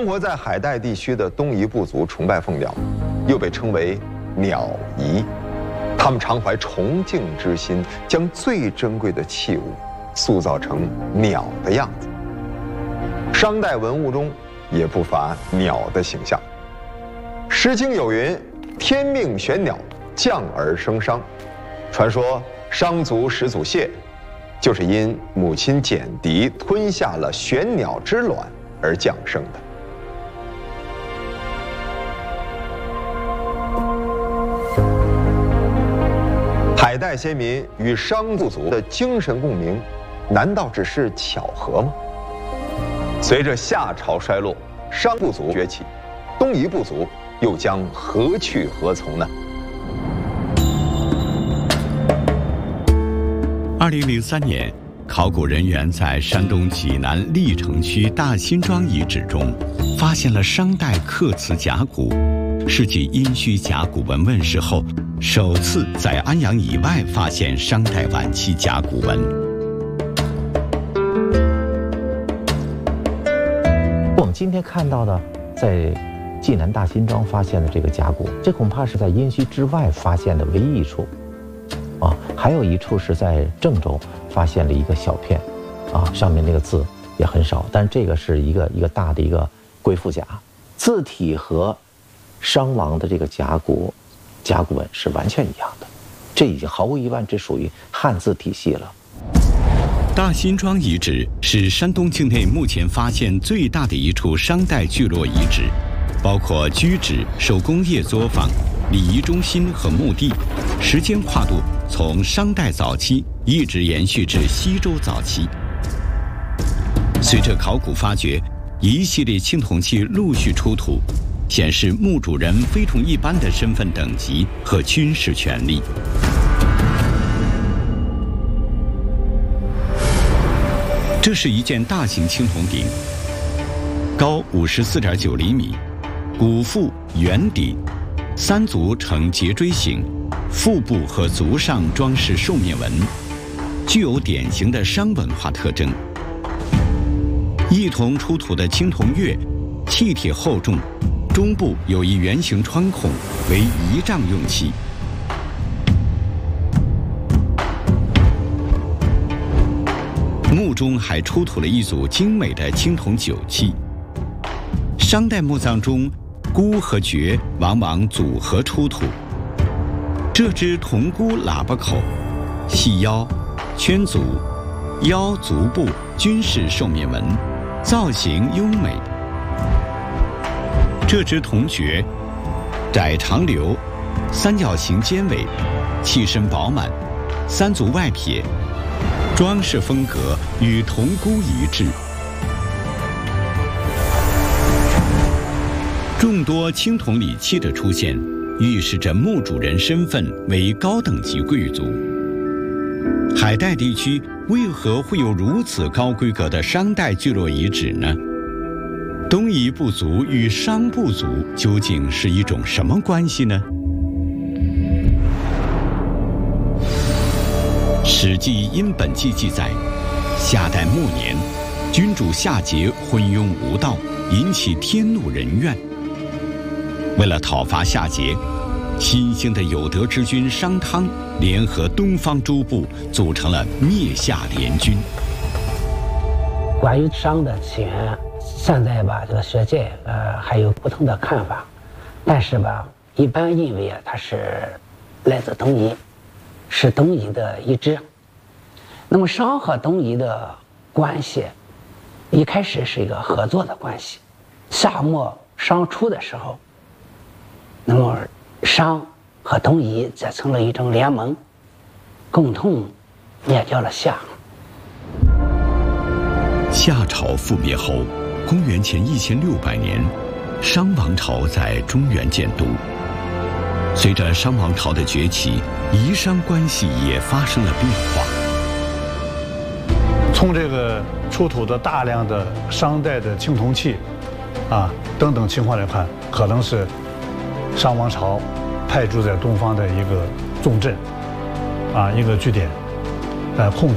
生活在海带地区的东夷部族崇拜凤鸟，又被称为鸟夷。他们常怀崇敬之心，将最珍贵的器物塑造成鸟的样子。商代文物中也不乏鸟的形象。《诗经》有云：“天命玄鸟，降而生商。”传说商族始祖谢，就是因母亲简狄吞下了玄鸟之卵而降生的。海带先民与商部族的精神共鸣，难道只是巧合吗？随着夏朝衰落，商部族崛起，东夷部族又将何去何从呢 ？2003年，考古人员在山东济南历城区大辛庄遗址中发现了商代刻瓷甲骨，是继殷墟甲骨文问世后，首次在安阳以外发现商代晚期甲骨文。 我们今天看到的，在济南大辛庄发现的这个甲骨，这恐怕是在殷墟之外发现的唯一一处。还有一处是在郑州发现了一个小片，上面那个字也很少，但这个是一个大的一个龟腹甲，字体和商王的这个甲骨文是完全一样的，这已经毫无疑问，这属于汉字体系了。 大辛庄遗址是山东境内目前发现最大的一处商代聚落遗址，包括居址、手工业作坊、礼仪中心和墓地，时间跨度从商代早期一直延续至西周早期。随着考古发掘，一系列青铜器陆续出土，显示墓主人非同一般的身份等级和军事权力。这是一件大型青铜鼎，高54.9厘米，骨腹圆顶，三足呈节锥形，腹部和足上装饰兽面纹，具有典型的商文化特征。一同出土的青铜钺，器铁厚重，中部有一圆形穿孔，为仪仗用器。墓中还出土了一组精美的青铜酒器。商代墓葬中，箍和爵往往组合出土。这只铜箍喇叭口，细腰，圈足，腰足部均是兽面纹，造型优美。这只铜爵，窄长流，三角形尖尾，器身饱满，三足外撇，装饰风格与铜箍一致。众多青铜礼器的出现，预示着墓主人身份为高等级贵族。海带地区为何会有如此高规格的商代聚落遗址呢？东夷部族与商部族究竟是一种什么关系呢？《史记·殷本纪》记载，夏代末年，君主夏桀昏庸无道，引起天怒人怨。为了讨伐夏桀，新兴的有德之君商汤联合东方诸部，组成了灭夏联军。 关于商的起源，现在吧，这个学界还有不同的看法，但是吧，一般认为它是来自东夷，是东夷的一支。那么商和东夷的关系，一开始是一个合作的关系。夏末商初的时候，那么商和东夷结成了一种联盟，共同灭掉了夏。 夏朝覆灭后，公元前1600年，商王朝在中原建都。随着商王朝的崛起，夷商关系也发生了变化。 从这个出土的大量的商代的青铜器，等等情况来看，可能是商王朝派驻在东方的一个重镇，一个据点，控制。